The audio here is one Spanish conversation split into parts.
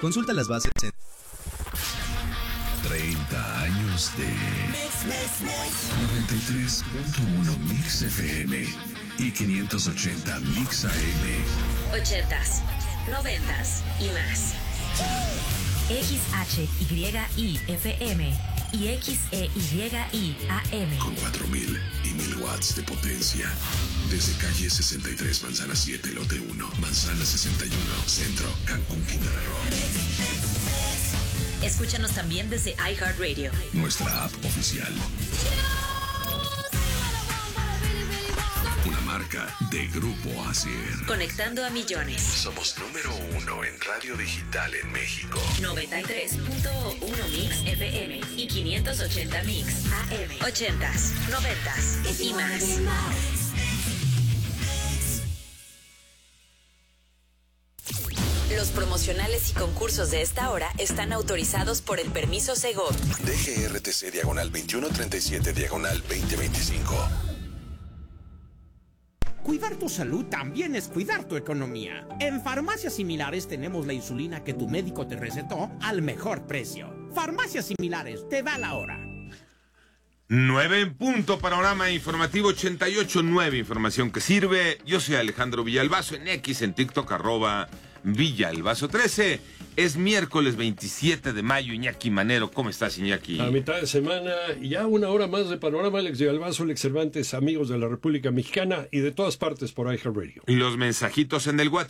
Consulta las bases en 30 años de 93.1 Mix FM y 580 Mix AM. 80s, 90s y más. XHYIFM y XEYIAM. Con 4,000 y 1,000 watts de potencia. Desde calle 63, Manzana 7, Lote 1, Manzana 61, Centro, Cancún, Quintana Roo. Escúchanos también desde iHeartRadio, Nuestra app oficial. Una marca de Grupo Asier. conectando a millones. Somos número 1 en radio digital en México. 93.1 Mix FM y 580 Mix AM. 80s, 90s y más. Los promocionales y concursos de esta hora están autorizados por el permiso Segov. DGRTC /27/2025. Cuidar tu salud también es cuidar tu economía. En Farmacias Similares tenemos la insulina que tu médico te recetó al mejor precio. Farmacias Similares, te da la hora. 9 en punto, panorama informativo 88.9, información que sirve. Yo soy Alejandro Villalbazo en X, en TikTok, @Villalbazo13. Es miércoles 27 de mayo, Iñaki Manero. ¿Cómo estás, Iñaki? A mitad de semana, y ya una hora más de panorama. Alex Villalbazo, Alex Cervantes, amigos de la República Mexicana y de todas partes por iHeartRadio. Y los mensajitos en el WhatsApp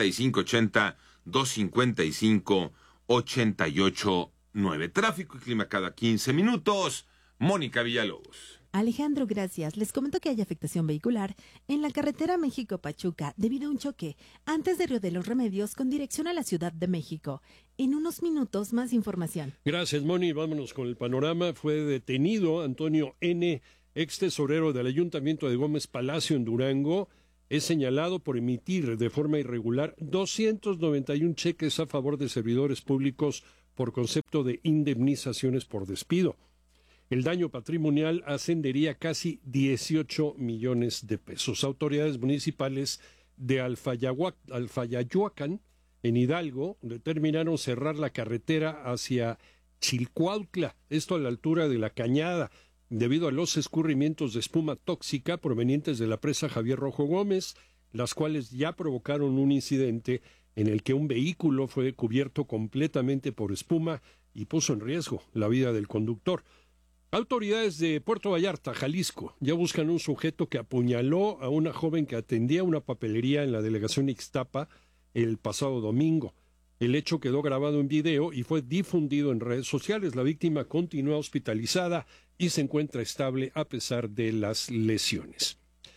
5580-255-88.9. Tráfico y clima cada 15 minutos. Mónica Villalobos. Alejandro, gracias. Les comento que hay afectación vehicular en la carretera México-Pachuca debido a un choque antes de Río de los Remedios con dirección a la Ciudad de México. En unos minutos más información. Gracias, Moni. Vámonos con el panorama. Fue detenido Antonio N., ex tesorero del Ayuntamiento de Gómez Palacio en Durango. Es señalado por emitir de forma irregular 291 cheques a favor de servidores públicos por concepto de indemnizaciones por despido. El daño patrimonial ascendería a casi 18 millones de pesos. Autoridades municipales de Alfayahuacán, en Hidalgo, determinaron cerrar la carretera hacia Chilcuautla, esto a la altura de La Cañada, debido a los escurrimientos de espuma tóxica provenientes de la presa Javier Rojo Gómez, las cuales ya provocaron un incidente en el que un vehículo fue cubierto completamente por espuma y puso en riesgo la vida del conductor. Autoridades de Puerto Vallarta, Jalisco, ya buscan un sujeto que apuñaló a una joven que atendía una papelería en la delegación Ixtapa el pasado domingo. El hecho quedó grabado en video y fue difundido en redes sociales. La víctima continúa hospitalizada y se encuentra estable a pesar de las lesiones.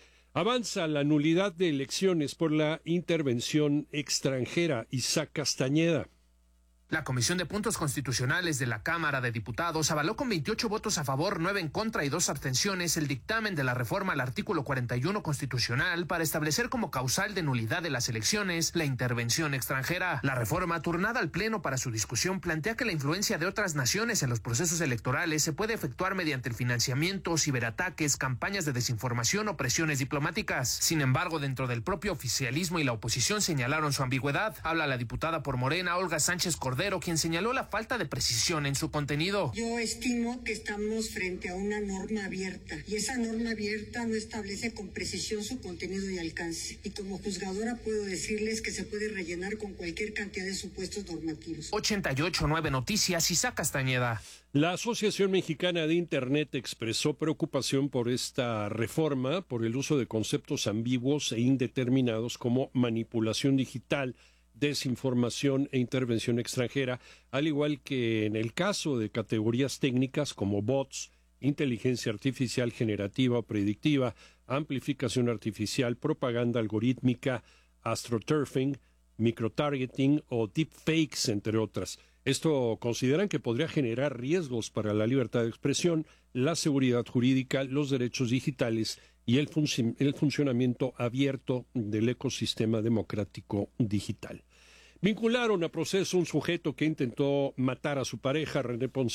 Avanza la nulidad de elecciones por la intervención extranjera. Isaac Castañeda. La Comisión de Puntos Constitucionales de la Cámara de Diputados avaló con 28 votos a favor, 9 en contra y 2 abstenciones el dictamen de la reforma al artículo 41 constitucional para establecer como causal de nulidad de las elecciones la intervención extranjera. La reforma, turnada al Pleno para su discusión, plantea que la influencia de otras naciones en los procesos electorales se puede efectuar mediante el financiamiento, ciberataques, campañas de desinformación o presiones diplomáticas. Sin embargo, dentro del propio oficialismo y la oposición señalaron su ambigüedad. Habla la diputada por Morena, Olga Sánchez Cordero, quien señaló la falta de precisión en su contenido. Yo estimo que estamos frente a una norma abierta y esa norma abierta no establece con precisión su contenido y alcance. Y como juzgadora puedo decirles que se puede rellenar con cualquier cantidad de supuestos normativos. 88.9 Noticias, Isaac Castañeda. La Asociación Mexicana de Internet expresó preocupación por esta reforma, por el uso de conceptos ambiguos e indeterminados como manipulación digital, desinformación e intervención extranjera, al igual que en el caso de categorías técnicas como bots, inteligencia artificial generativa o predictiva, amplificación artificial, propaganda algorítmica, astroturfing, microtargeting o deepfakes, entre otras. Esto consideran que podría generar riesgos para la libertad de expresión, la seguridad jurídica, los derechos digitales y el funcionamiento abierto del ecosistema democrático digital. Vincularon a proceso un sujeto que intentó matar a su pareja, René Ponce.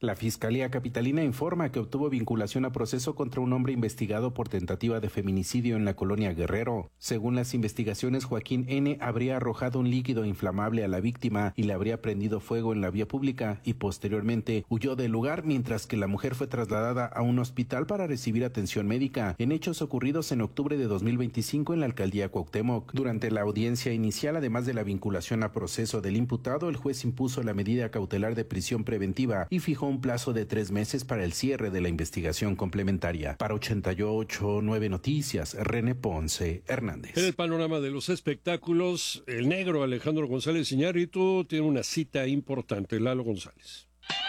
La Fiscalía Capitalina informa que obtuvo vinculación a proceso contra un hombre investigado por tentativa de feminicidio en la colonia Guerrero. Según las investigaciones, Joaquín N. habría arrojado un líquido inflamable a la víctima y le habría prendido fuego en la vía pública y posteriormente huyó del lugar, mientras que la mujer fue trasladada a un hospital para recibir atención médica, en hechos ocurridos en octubre de 2025 en la alcaldía Cuauhtémoc. Durante la audiencia inicial, además de la vinculación a proceso del imputado, el juez impuso la medida cautelar de prisión preventiva y fijó un plazo de 3 meses para el cierre de la investigación complementaria. Para 88.9 Noticias, René Ponce Hernández. En el panorama de los espectáculos, el negro Alejandro González Iñárritu tiene una cita importante. Lalo González.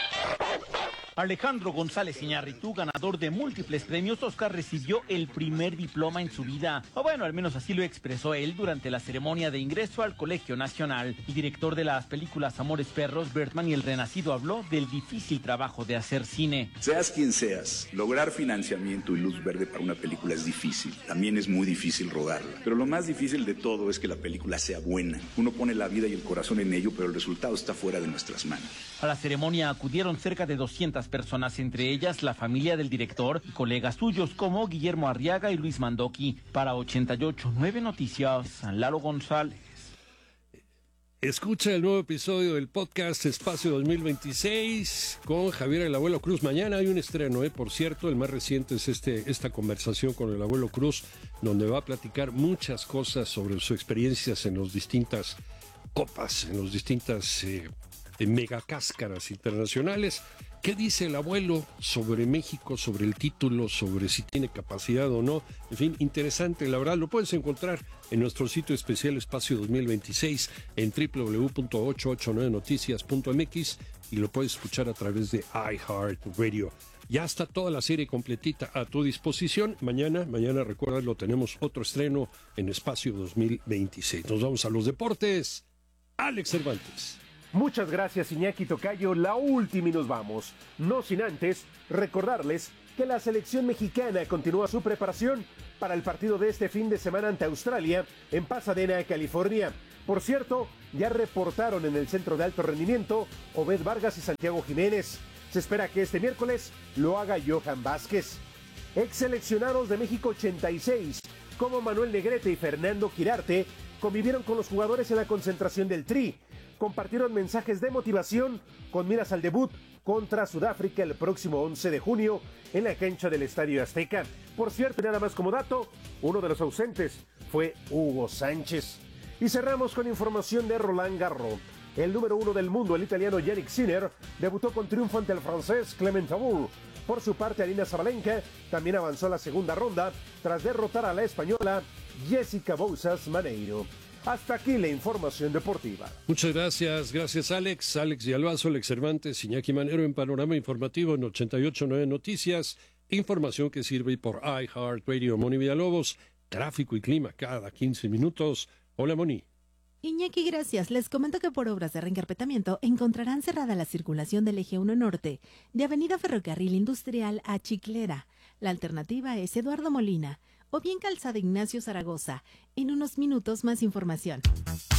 Alejandro González Iñárritu, ganador de múltiples premios Oscar, recibió el primer diploma en su vida. O bueno, al menos así lo expresó él durante la ceremonia de ingreso al Colegio Nacional. El director de las películas Amores Perros, Bertman y El Renacido, habló del difícil trabajo de hacer cine. Seas quien seas, lograr financiamiento y luz verde para una película es difícil. También es muy difícil rodarla. Pero lo más difícil de todo es que la película sea buena. Uno pone la vida y el corazón en ello, pero el resultado está fuera de nuestras manos. A la ceremonia acudieron cerca de 200 personas, entre ellas la familia del director y colegas suyos como Guillermo Arriaga y Luis Mandoki. Para 88.9 Noticias, Lalo González. Escucha el nuevo episodio del podcast Espacio 2026 con Javier el Abuelo Cruz. Mañana hay un estreno, por cierto, el más reciente es esta conversación con el Abuelo Cruz, donde va a platicar muchas cosas sobre sus experiencias en las distintas copas, en las distintas megacáscaras internacionales. ¿Qué dice el abuelo sobre México, sobre el título, sobre si tiene capacidad o no? En fin, interesante, la verdad, lo puedes encontrar en nuestro sitio especial Espacio 2026 en www.889noticias.mx y lo puedes escuchar a través de iHeartRadio. Ya está toda la serie completita a tu disposición. Mañana recuerda, lo tenemos otro estreno en Espacio 2026. Nos vamos a los deportes. Alex Cervantes. Muchas gracias, Iñaki Tocayo. La última y nos vamos. No sin antes recordarles que la selección mexicana continúa su preparación para el partido de este fin de semana ante Australia en Pasadena, California. Por cierto, ya reportaron en el centro de alto rendimiento Obed Vargas y Santiago Jiménez. Se espera que este miércoles lo haga Johan Vázquez. Ex seleccionados de México 86, como Manuel Negrete y Fernando Quirarte, convivieron con los jugadores en la concentración del Tri. Compartieron mensajes de motivación con miras al debut contra Sudáfrica el próximo 11 de junio en la cancha del Estadio Azteca. Por cierto, nada más como dato, uno de los ausentes fue Hugo Sánchez. Y cerramos con información de Roland Garros. El número 1 del mundo, el italiano Yannick Sinner, debutó con triunfo ante el francés Clement Tabour. Por su parte, Arina Sabalenka también avanzó a la segunda ronda tras derrotar a la española Jessica Bouzas Maneiro. Hasta aquí la información deportiva. Muchas gracias Alex. Alex Villalbazo, Alex Cervantes, Iñaki Manero en Panorama Informativo en 88.9 Noticias. Información que sirve por iHeartRadio. Moni Villalobos, tráfico y clima cada 15 minutos. Hola, Moni. Iñaki, gracias. Les comento que por obras de reencarpetamiento encontrarán cerrada la circulación del Eje 1 Norte, de Avenida Ferrocarril Industrial a Chiclera. La alternativa es Eduardo Molina, o bien Calzada Ignacio Zaragoza. En unos minutos más información.